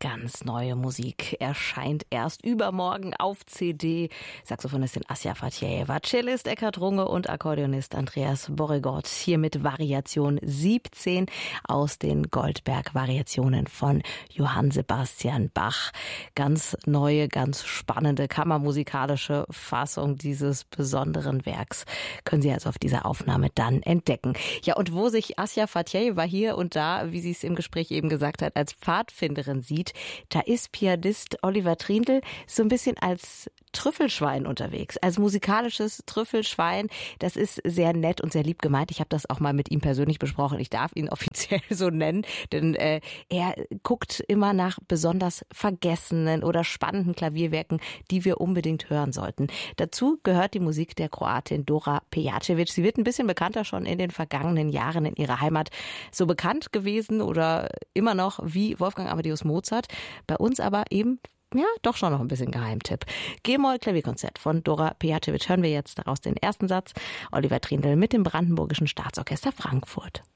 ganz neue Musik erscheint erst übermorgen auf CD. Saxophonistin Asja Fatjejeva, Cellist Eckhard Runge und Akkordeonist Andreas Borregaard. Hier mit Variation 17 aus den Goldberg-Variationen von Johann Sebastian Bach. Ganz neue, ganz spannende kammermusikalische Fassung dieses besonderen Werks können Sie also auf dieser Aufnahme dann entdecken. Ja, und wo sich Asja Fatjejeva hier und da, wie sie es im Gespräch eben gesagt hat, als Pfadfinderin sieht, da ist Pianist Oliver Trindl so ein bisschen als Trüffelschwein unterwegs, als musikalisches Trüffelschwein. Das ist sehr nett und sehr lieb gemeint. Ich habe das auch mal mit ihm persönlich besprochen. Ich darf ihn offiziell so nennen, denn er guckt immer nach besonders vergessenen oder spannenden Klavierwerken, die wir unbedingt hören sollten. Dazu gehört die Musik der Kroatin Dora Pejacevic. Sie wird ein bisschen bekannter schon in den vergangenen Jahren in ihrer Heimat. So bekannt gewesen oder immer noch wie Wolfgang Amadeus Mozart. Bei uns aber eben doch schon noch ein bisschen Geheimtipp. G-Moll-Klavierkonzert von Dora Pejacevic hören wir jetzt daraus den ersten Satz. Oliver Trindl mit dem Brandenburgischen Staatsorchester Frankfurt.